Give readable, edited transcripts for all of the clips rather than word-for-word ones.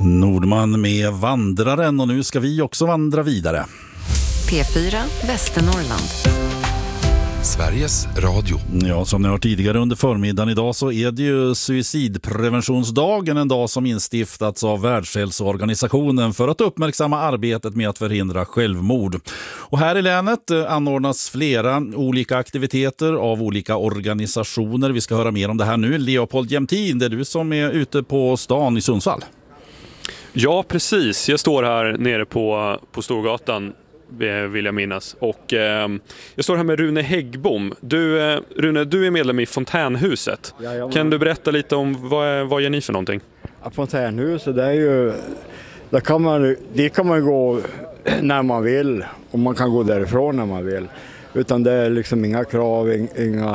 Nordman med Vandraren, och nu ska vi också vandra vidare. P4 Västernorrland. Sveriges Radio. Ja, som ni har tidigare under förmiddagen idag så är det ju suicidpreventionsdagen, en dag som instiftats av Världshälsoorganisationen för att uppmärksamma arbetet med att förhindra självmord. Och här i länet anordnas flera olika aktiviteter av olika organisationer. Vi ska höra mer om det här nu. Leopold Jämtin, det är du som är ute på stan i Sundsvall. Ja, precis. Jag står här nere på Storgatan, vill jag minnas. Och jag står här med Rune Häggbom. Rune, du är medlem i Fontänhuset. Jajamän. Kan du berätta lite om vad gör ni för någonting? Ja, Fontänhuset, det är ju... Dit kan man gå när man vill, och man kan gå därifrån när man vill. Utan det är liksom inga krav,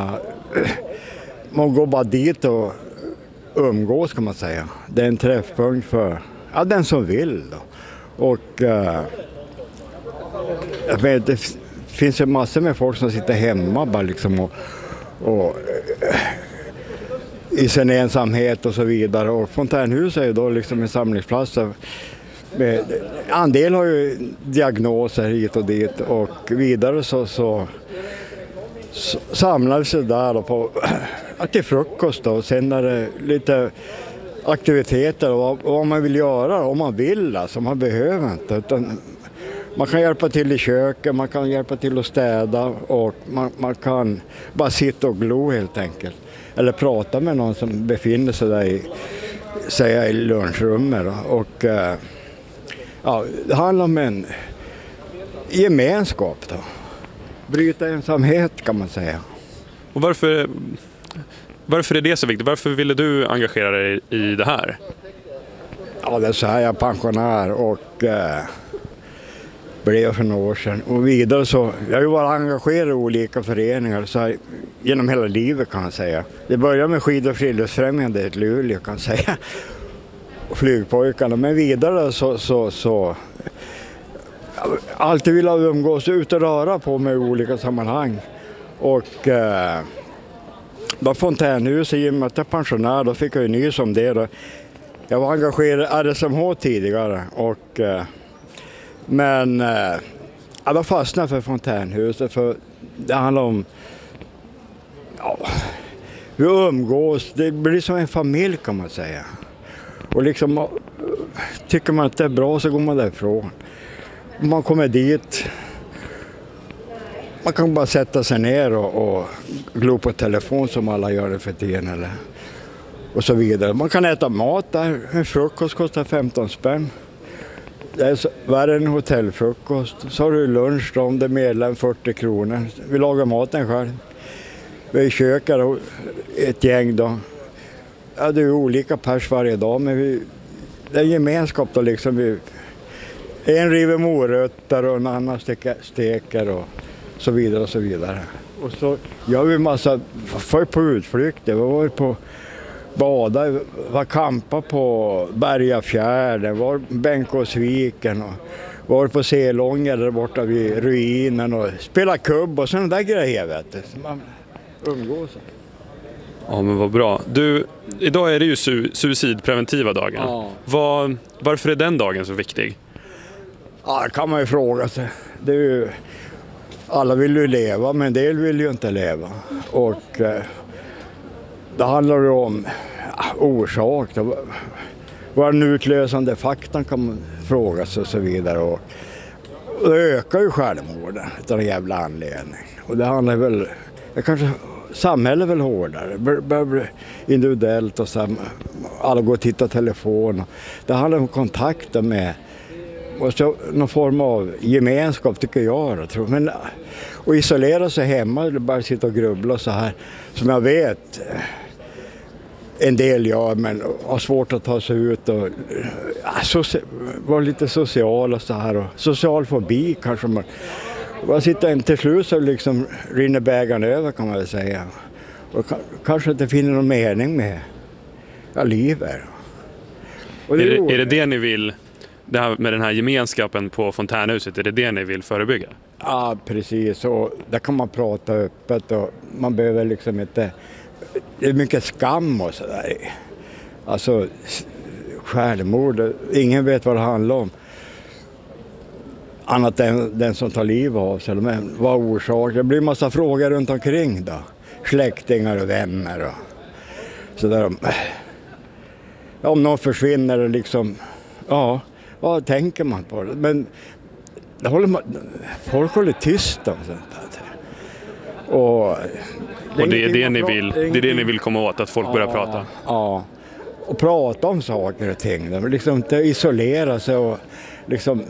man går bara dit och umgås, kan man säga. Det är en träffpunkt för den som vill då. Och det finns ju massor med folk som sitter hemma bara liksom och i sin ensamhet och så vidare. Och Fontänhuset är ju då liksom en samlingsplats. En del har ju diagnoser hit och dit, och vidare så samlar sig där då på till frukost då, och sen är det lite aktiviteter och vad man vill göra om man vill, alltså man behöver inte, utan man kan hjälpa till i köket, man kan hjälpa till att städa, och man kan bara sitta och glo helt enkelt. Eller prata med någon som befinner sig där i lunchrummet. Och det handlar om en gemenskap då. Bryta ensamhet, kan man säga. Och varför är det så viktigt? Varför ville du engagera dig i det här? Ja, det är så här, jag är pensionär och blev för några år sedan. Och vidare så, jag har ju varit engagerad i olika föreningar så här, genom hela livet, kan man säga. Det började med skid- och friluftsfrämjande i Luleå, kan man säga. Och flygpojkarna. Men vidare så alltid vill jag umgås ut och röra på mig i olika sammanhang. Och då Fontänhuset, i och med att jag är pensionär, då fick jag ju nys om det. Då. Jag var engagerad i RSMH tidigare, och men jag fastnade för Fontänhuset, för det handlar om vi umgås, det blir som en familj, kan man säga. Och liksom tycker man att det är bra så går man därifrån. Man kommer dit, man kan bara sätta sig ner och glo på telefon som alla gör det för tiden, eller och så vidare. Man kan äta mat där, en frukost kostar 15 spänn. Det är värre än hotellfrukost. Så har du lunch då, om det är medlem 40 kronor. Vi lagar maten själv. Vi är kökare och ett gäng då. Ja, det är olika pers varje dag, men det är gemenskap då liksom. En river morötter och en annan steker och så vidare och så vidare. Och så gör vi massa, för på utflykter. Vi var på bada, var kampa på Bergafjärden, var Bänkåsviken och var på Selånger där borta vid ruinen och spela kubb och sådana där grejer, vet du. Man umgås. Ja, men vad bra. Du, idag är det ju suicidpreventiva dagen. Ja. Varför är den dagen så viktig? Ja, det kan man ju fråga sig. Det är ju, alla vill ju leva, men en del vill ju inte leva. Och det handlar ju om orsak. Vad är den utlösande faktorn, kan man fråga sig och så vidare. Och det ökar ju självmorden utan en jävla anledning. Och det handlar väl, samhället är väl hårdare. Det börjar bli individuellt och så alla går och tittar telefon. Det handlar om kontakter med och så någon form av gemenskap, tycker jag. Tror. Men att isolera sig hemma eller bara sitta och grubbla så här, som jag vet en del gör, men har svårt att ta sig ut och vara lite social och så här. Och social fobi kanske man. Bara sitta till slut så liksom rinner bägaren över, kan man väl säga. Och kanske inte finner någon mening med livet. Och är det ni vill, det här med den här gemenskapen på Fontänhuset, är det ni vill förebygga? Ja, precis. Och där kan man prata öppet och man behöver liksom inte... Det är mycket skam och sådär. Alltså självmord. Ingen vet vad det handlar om. Annat än den som tar liv av sig. Men vad orsaken? Det blir en massa frågor runt omkring då. Släktingar och vänner och sådär. Om någon försvinner och liksom, ja, vad tänker man på det? Men folk håller tyst om sånt där. Och det är det ni vill komma åt, att folk börjar prata? Ja, och prata om saker och ting. De liksom inte isolera sig och liksom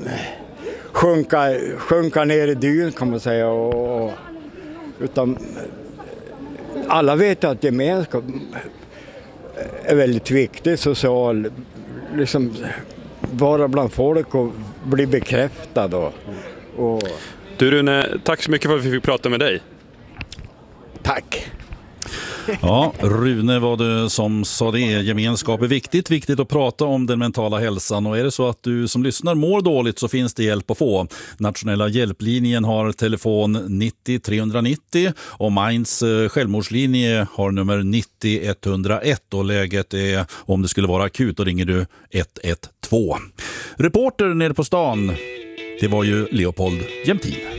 sjunka ner i dyn kan man säga. Utan alla vet att gemenskap är väldigt viktigt, social, liksom vara bland folk och bli bekräftad. Du Rune, tack så mycket för att vi fick prata med dig. Tack! Ja, Rune var det som sa det. Gemenskap är viktigt att prata om den mentala hälsan, och är det så att du som lyssnar mår dåligt så finns det hjälp att få. Nationella hjälplinjen har telefon 90 390 och Minds självmordslinje har nummer 90 101, och läget är, om det skulle vara akut, då ringer du 112. Reporter nere på stan, det var ju Leopold Jämtin.